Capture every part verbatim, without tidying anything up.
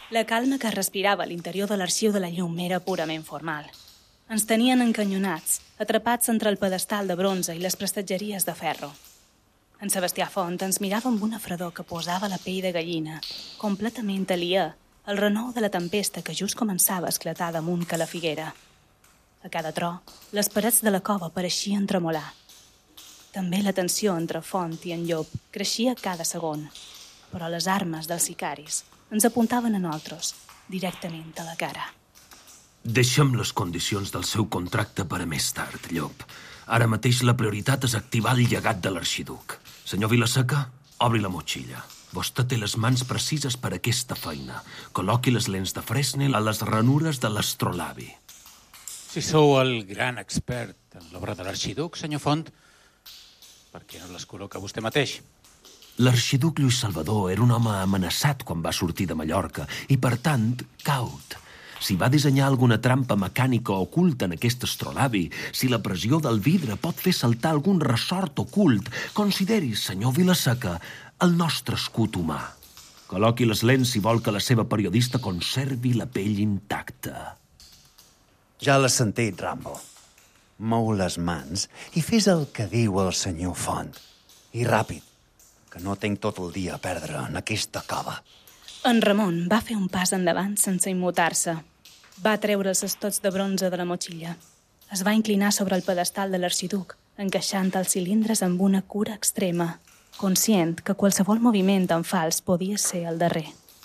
La calma que respirava a l'interior de l'arxiu de la llum era purament formal. Ens tenien encanyonats, atrapats entre el pedestal de bronze i les prestatgeries de ferro. En Sebastià Font ens mirava amb una fredor que posava la pell de gallina, completament aliè al renou de la tempesta que just començava a esclatar damunt que la figuera. A cada tro, les parets de la cova pareixien tremolar. També la tensió entre Font i en Llop creixia cada segon, però les armes dels sicaris ens apuntaven a nosaltres, directament a la cara. Deixem les condicions del seu contracte per a més tard, Llop. Ara mateix la prioritat és activar el llegat de l'arxiduc. Senyor Vilaseca, obri la motxilla. Vostè té les mans precises per a aquesta feina. Col·loqui les lents de Fresnel a les ranures de l'astrolabi. Si sou el gran expert en l'obra de l'arxiduc, senyor Font, per què no les col·loca vostè mateix? L'arxiduc Lluís Salvador era un home amenaçat quan va sortir de Mallorca i, per tant, caut. Si va dissenyar alguna trampa mecànica oculta en aquest astrolabi, si la pressió del vidre pot fer saltar algun ressort ocult, consideri, senyor Vilaseca, el nostre escut humà. Col·loqui les lents si vol que la seva periodista conservi la pell intacta. Ja l'has sentit, Rambo. Mou les mans i fes el que diu el senyor Font. I ràpid, que no tinc tot el dia a perdre en aquesta cova. En Ramon va fer un pas endavant sense immutar-se. Va treure els estots de bronze de la motxilla. Es va inclinar sobre el pedestal de l'arxiduc, encaixant els cilindres amb una cura extrema, conscient que qualsevol moviment en fals podia ser el darrer.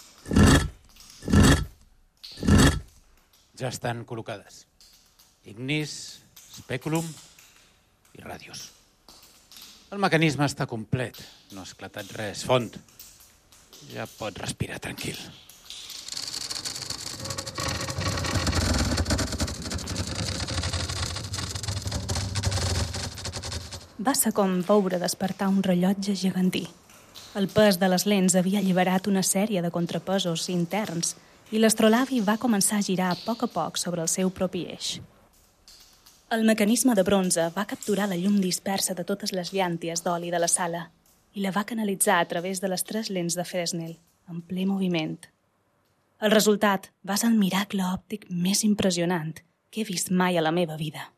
Ja estan col·locades. Ignis, speculum i ràdios. El mecanisme està complet. No ha esclatat res. Font, ja pot respirar tranquil. Va ser com veure despertar un rellotge gegantí. El pes de les lents havia alliberat una sèrie de contrapesos interns i l'astrolabi va començar a girar a poc a poc sobre el seu propi eix. El mecanisme de bronze va capturar la llum dispersa de totes les llànties d'oli de la sala i la va canalitzar a través de les tres lents de Fresnel, en ple moviment. El resultat va ser el miracle òptic més impressionant que he vist mai a la meva vida.